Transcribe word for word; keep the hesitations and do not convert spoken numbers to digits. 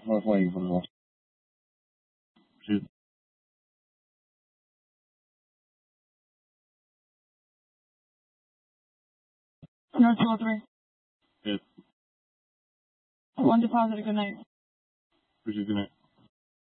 Most waiting for the loss. Shoot. North two oh three. Yes. One deposit, good night. Appreciate it. Good night.